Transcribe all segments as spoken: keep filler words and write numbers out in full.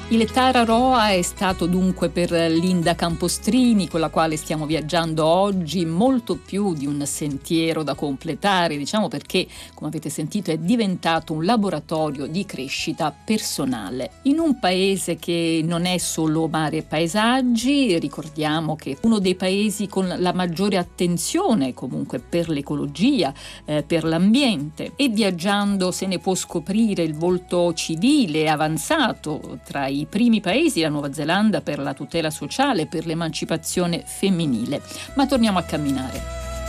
Il Tararoa è stato dunque per Linda Campostrini, con la quale stiamo viaggiando oggi, molto più di un sentiero da completare, diciamo, perché, come avete sentito, è diventato un laboratorio di crescita personale. In un paese che non è solo mare e paesaggi, ricordiamo che è uno dei paesi con la maggiore attenzione comunque per l'ecologia, eh, per l'ambiente, e viaggiando se ne può scoprire il volto civile e avanzato. Tra i primi paesi la Nuova Zelanda per la tutela sociale, per l'emancipazione femminile. Ma torniamo a camminare.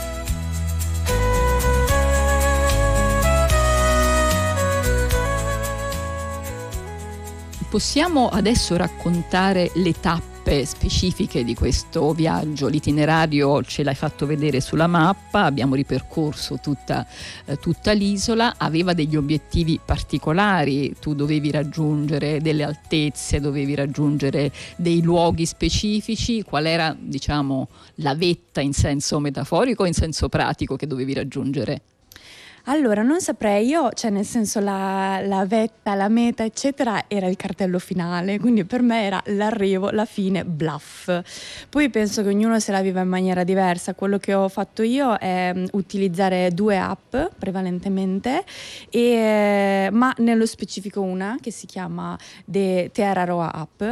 Possiamo adesso raccontare le tappe specifiche di questo viaggio. L'itinerario ce l'hai fatto vedere sulla mappa, abbiamo ripercorso tutta, eh, tutta l'isola, aveva degli obiettivi particolari, tu dovevi raggiungere delle altezze, dovevi raggiungere dei luoghi specifici. Qual era, diciamo, la vetta in senso metaforico o in senso pratico che dovevi raggiungere? Allora, non saprei, io, cioè nel senso la, la vetta, la meta, eccetera, era il cartello finale, quindi per me era l'arrivo, la fine, bluff. Poi penso che ognuno se la viva in maniera diversa. Quello che ho fatto io è um, utilizzare due app prevalentemente, e, ma nello specifico una che si chiama The Tararoa App,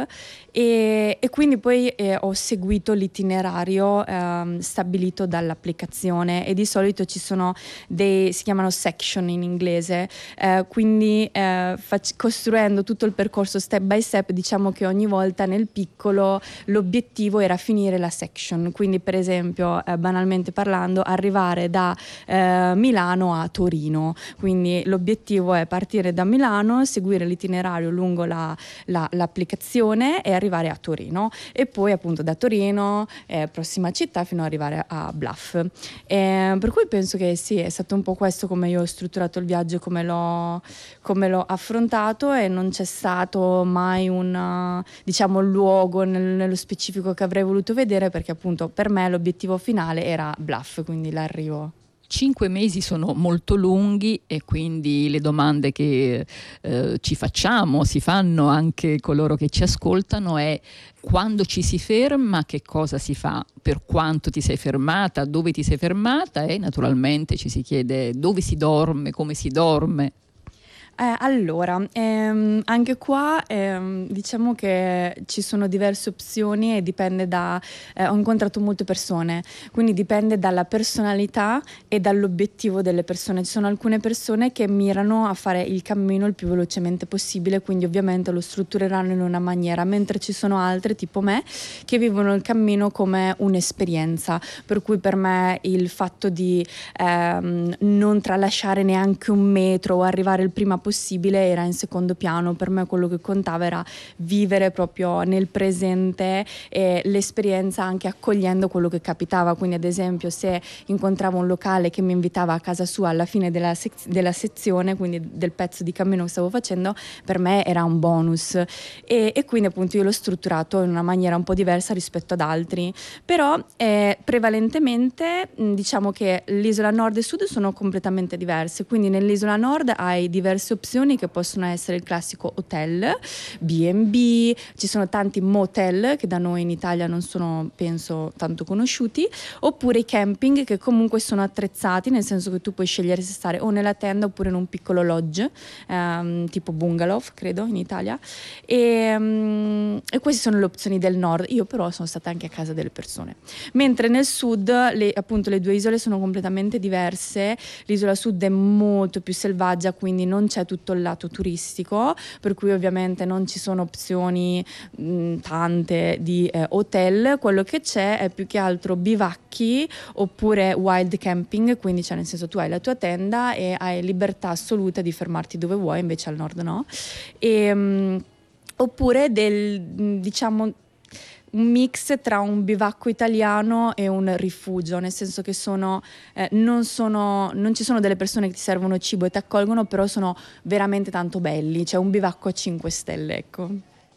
e, e quindi poi eh, ho seguito l'itinerario eh, stabilito dall'applicazione, e di solito ci sono dei, si chiamano section in inglese, eh, quindi eh, fac- costruendo tutto il percorso step by step, diciamo che ogni volta nel piccolo l'obiettivo era finire la section, quindi per esempio eh, banalmente parlando arrivare da eh, Milano a Torino, quindi l'obiettivo è partire da Milano, seguire l'itinerario lungo la, la, l'applicazione e arrivare a Torino, e poi appunto da Torino eh, prossima città fino ad arrivare a Bluff. Eh, per cui penso che sì, è stato un po' questo come io ho strutturato il viaggio, come l'ho, come l'ho affrontato, e non c'è stato mai un, diciamo, luogo nel, nello specifico che avrei voluto vedere, perché appunto per me l'obiettivo finale era Bluff, quindi l'arrivo. Cinque mesi sono molto lunghi, e quindi le domande che eh, ci facciamo, si fanno anche coloro che ci ascoltano, è: quando ci si ferma, che cosa si fa? Per quanto ti sei fermata? Dove ti sei fermata? E naturalmente ci si chiede dove si dorme, come si dorme. Eh, allora, ehm, anche qua ehm, diciamo che ci sono diverse opzioni, e dipende da... Eh, ho incontrato molte persone, quindi dipende dalla personalità e dall'obiettivo delle persone. Ci sono alcune persone che mirano a fare il cammino il più velocemente possibile, quindi ovviamente lo struttureranno in una maniera, mentre ci sono altre, tipo me, che vivono il cammino come un'esperienza, per cui per me il fatto di ehm, non tralasciare neanche un metro o arrivare il prima possibile era in secondo piano. Per me quello che contava era vivere proprio nel presente e l'esperienza, anche accogliendo quello che capitava. Quindi ad esempio se incontravo un locale che mi invitava a casa sua alla fine della, sez- della sezione, quindi del pezzo di cammino che stavo facendo, per me era un bonus, e, e quindi appunto io l'ho strutturato in una maniera un po' diversa rispetto ad altri. Però eh, prevalentemente mh, diciamo che l'isola nord e sud sono completamente diverse, quindi nell'isola nord hai diverse opzioni che possono essere il classico hotel, bi e bi, ci sono tanti motel che da noi in Italia non sono, penso, tanto conosciuti, oppure i camping, che comunque sono attrezzati, nel senso che tu puoi scegliere se stare o nella tenda oppure in un piccolo lodge, ehm, tipo bungalow, credo, in Italia, e, um, e queste sono le opzioni del nord. Io però sono stata anche a casa delle persone, mentre nel sud le, appunto le due isole sono completamente diverse. L'isola sud è molto più selvaggia, quindi non c'è tutto il lato turistico, per cui ovviamente non ci sono opzioni mh, tante di eh, hotel. Quello che c'è è più che altro bivacchi oppure wild camping, quindi cioè nel senso tu hai la tua tenda e hai libertà assoluta di fermarti dove vuoi, invece al nord no. E, mh, oppure del, diciamo, un mix tra un bivacco italiano e un rifugio, nel senso che sono, eh, non sono, non ci sono delle persone che ti servono cibo e ti accolgono, però sono veramente tanto belli, cioè un bivacco a cinque stelle, ecco.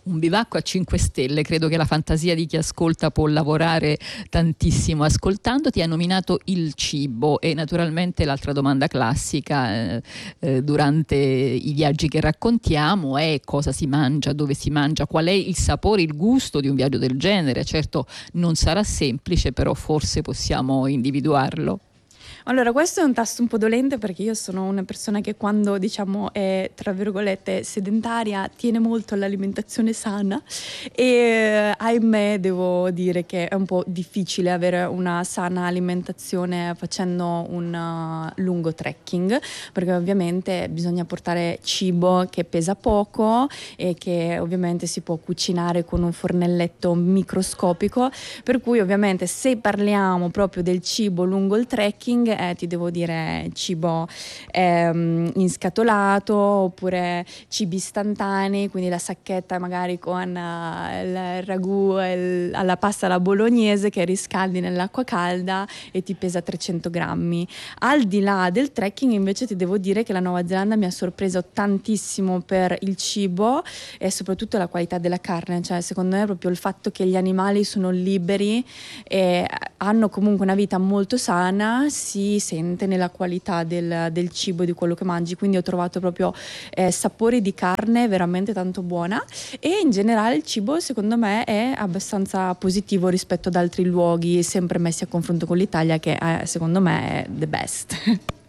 Un bivacco a cinque stelle, credo che la fantasia di chi ascolta può lavorare tantissimo ascoltandoti. Hai nominato il cibo e naturalmente l'altra domanda classica eh, eh, durante i viaggi che raccontiamo è cosa si mangia, dove si mangia, qual è il sapore, il gusto di un viaggio del genere. Certo non sarà semplice, però forse possiamo individuarlo. Allora, questo è un tasto un po' dolente perché io sono una persona che quando, diciamo, è tra virgolette sedentaria tiene molto all'alimentazione sana e ahimè devo dire che è un po' difficile avere una sana alimentazione facendo un uh, lungo trekking, perché ovviamente bisogna portare cibo che pesa poco e che ovviamente si può cucinare con un fornelletto microscopico, per cui ovviamente se parliamo proprio del cibo lungo il trekking eh, ti devo dire cibo ehm, inscatolato oppure cibi istantanei, quindi la sacchetta magari con uh, il ragù il, alla pasta alla bolognese che riscaldi nell'acqua calda e ti pesa trecento grammi. Al di là del trekking invece ti devo dire che la Nuova Zelanda mi ha sorpreso tantissimo per il cibo e soprattutto la qualità della carne, cioè secondo me proprio il fatto che gli animali sono liberi e hanno comunque una vita molto sana si sente nella qualità del, del cibo, di quello che mangi, quindi ho trovato proprio eh, sapori di carne veramente tanto buona e in generale il cibo secondo me è abbastanza positivo rispetto ad altri luoghi sempre messi a confronto con l'Italia che eh, secondo me è the best.